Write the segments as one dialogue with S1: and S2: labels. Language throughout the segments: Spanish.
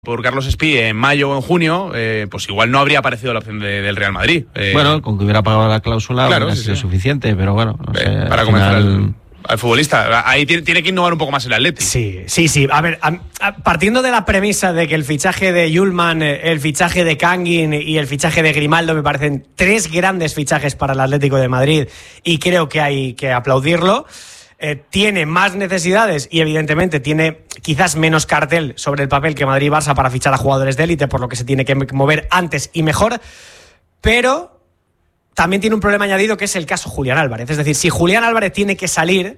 S1: por Carlos Espí en mayo o en junio, pues igual no habría aparecido la opción del Real Madrid.
S2: Bueno, con que hubiera pagado la cláusula
S1: claro,
S2: hubiera sido suficiente, pero bueno, no sé,
S1: para comenzar al futbolista. Ahí tiene que innovar un poco más el Atleti.
S3: Sí. A ver, partiendo de la premisa de que el fichaje de Yulman, el fichaje de Kangin y el fichaje de Grimaldo me parecen tres grandes fichajes para el Atlético de Madrid y creo que hay que aplaudirlo. Tiene más necesidades y evidentemente tiene quizás menos cartel sobre el papel que Madrid y Barça para fichar a jugadores de élite, por lo que se tiene que mover antes y mejor, pero también tiene un problema añadido que es el caso Julián Álvarez. Es decir, si Julián Álvarez tiene que salir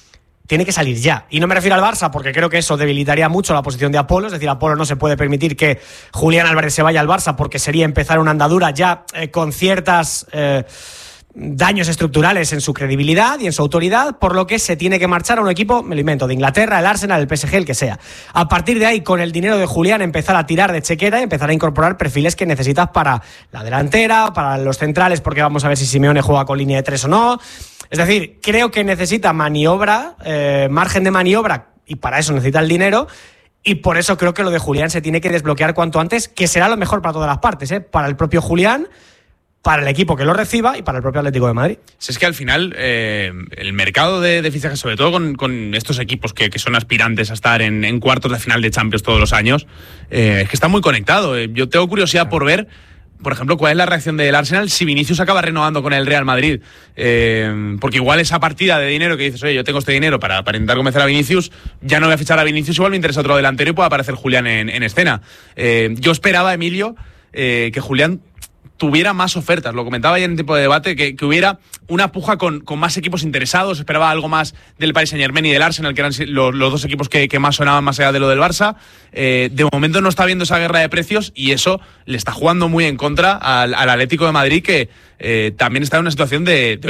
S3: ya. Y no me refiero al Barça porque creo que eso debilitaría mucho la posición de Apolo. Es decir, Apolo no se puede permitir que Julián Álvarez se vaya al Barça porque sería empezar una andadura ya con ciertas daños estructurales en su credibilidad y en su autoridad, por lo que se tiene que marchar a un equipo, me lo invento, de Inglaterra, el Arsenal, el PSG, el que sea. A partir de ahí, con el dinero de Julián, empezar a tirar de chequera y empezar a incorporar perfiles que necesitas para la delantera, para los centrales, porque vamos a ver si Simeone juega con línea de 3 o no. Es decir, creo que necesita maniobra, margen de maniobra, y para eso necesita el dinero. Y por eso creo que lo de Julián se tiene que desbloquear cuanto antes, que será lo mejor para todas las partes, para el propio Julián, para el equipo que lo reciba y para el propio Atlético de Madrid.
S1: Si es que al final el mercado de fichajes, sobre todo con estos equipos que son aspirantes a estar en cuartos de final de Champions todos los años, es que está muy conectado. Yo tengo curiosidad por ver, por ejemplo, cuál es la reacción del Arsenal si Vinicius acaba renovando con el Real Madrid. Porque igual esa partida de dinero que dices, oye, yo tengo este dinero para intentar convencer a Vinicius, ya no voy a fichar a Vinicius, igual me interesa otro delantero y puede aparecer Julián en escena. Yo esperaba, Emilio, que Julián tuviera más ofertas. Lo comentaba ayer en tiempo de debate, que hubiera una puja con más equipos interesados. Esperaba algo más del Paris Saint-Germain y del Arsenal, que eran los dos equipos que más sonaban más allá de lo del Barça. De momento no está habiendo esa guerra de precios y eso le está jugando muy en contra al Atlético de Madrid, que también está en una situación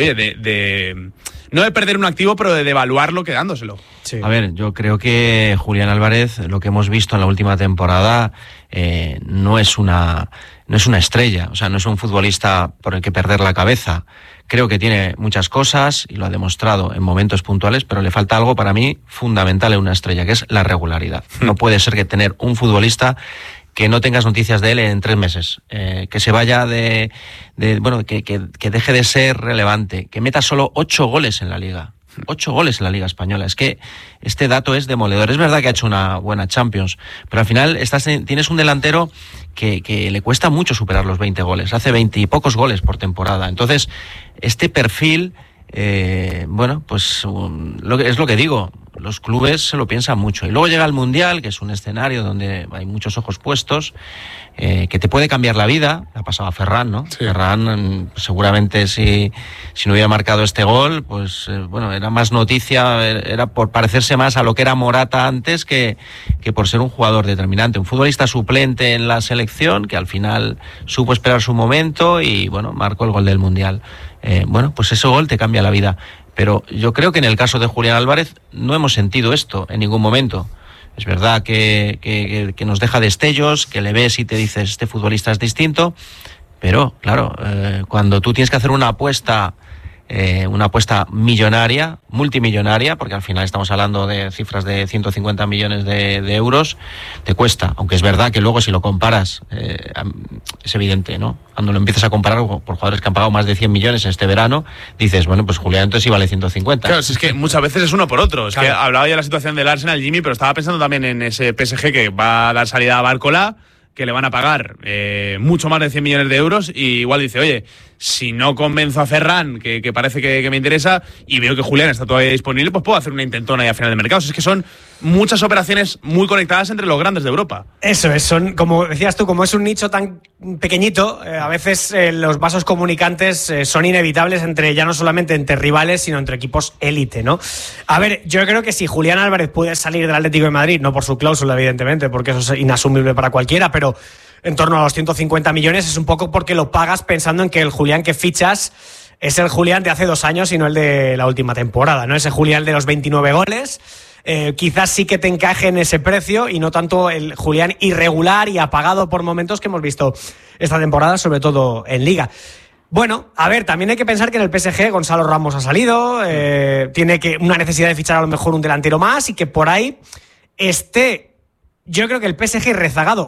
S1: de no de perder un activo, pero de devaluarlo quedándoselo.
S2: Sí. A ver, yo creo que Julián Álvarez, lo que hemos visto en la última temporada, no es una estrella, o sea, no es un futbolista por el que perder la cabeza. Creo que tiene muchas cosas y lo ha demostrado en momentos puntuales, pero le falta algo para mí fundamental en una estrella, que es la regularidad. No puede ser que tener un futbolista que no tengas noticias de él en 3 meses, que se vaya que deje de ser relevante, que meta solo 8 goles en la Liga. 8 goles en la Liga Española. Es que este dato es demoledor. Es verdad que ha hecho una buena Champions, pero al final tienes un delantero que le cuesta mucho superar los 20 goles. Hace 20 y pocos goles por temporada. Entonces, este perfil, pues es lo que digo. Los clubes se lo piensan mucho. Y luego llega el Mundial, que es un escenario donde hay muchos ojos puestos, que te puede cambiar la vida. Le ha pasado a Ferran, ¿no? Sí. Ferran, seguramente si no hubiera marcado este gol, pues era más noticia, era por parecerse más a lo que era Morata antes que por ser un jugador determinante. Un futbolista suplente en la selección que al final supo esperar su momento y, marcó el gol del Mundial. Pues ese gol te cambia la vida. Pero yo creo que en el caso de Julián Álvarez no hemos sentido esto en ningún momento. Es verdad que nos deja destellos, que le ves y te dices, este futbolista es distinto, pero claro, cuando tú tienes que hacer una apuesta millonaria, multimillonaria, porque al final estamos hablando de cifras de 150 millones de euros, te cuesta, aunque es verdad que luego si lo comparas, es evidente, ¿no? Cuando lo empiezas a comparar por jugadores que han pagado más de 100 millones este verano, dices, pues Julián entonces sí vale 150.
S1: Claro, es que muchas veces es uno por otro. Es que hablaba ya de la situación del Arsenal, Jimmy, pero estaba pensando también en ese PSG que va a dar salida a Barcola, que le van a pagar mucho más de 100 millones de euros, y igual dice, oye, si no convenzo a Ferran, que parece que me interesa, y veo que Julián está todavía disponible, pues puedo hacer una intentona ahí a final de mercado. Es que son muchas operaciones muy conectadas entre los grandes de Europa.
S3: Eso es, como decías tú, como es un nicho tan pequeñito, a veces los vasos comunicantes son inevitables ya no solamente entre rivales, sino entre equipos élite, ¿no? A ver, yo creo que si Julián Álvarez puede salir del Atlético de Madrid, no por su cláusula, evidentemente, porque eso es inasumible para cualquiera, pero en torno a los 150 millones es un poco porque lo pagas pensando en que el Julián que fichas es el Julián de hace 2 años y no el de la última temporada, ¿no? Ese Julián de los 29 goles. Quizás sí que te encaje en ese precio y no tanto el Julián irregular y apagado por momentos que hemos visto esta temporada, sobre todo en Liga. Bueno, a ver, también hay que pensar que en el PSG Gonzalo Ramos ha salido, tiene una necesidad de fichar a lo mejor un delantero más y que por ahí esté yo creo que el PSG rezagado